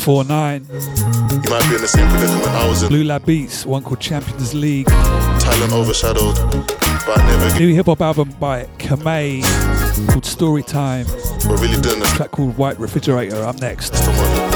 4-9. You might be in the same predicament I was in. Blue Lab Beats, one called Champions League. Talent overshadowed, but I never. New hip hop album by Kamei called Storytime. We're really doing this. Track called White Refrigerator. Up next. Come on.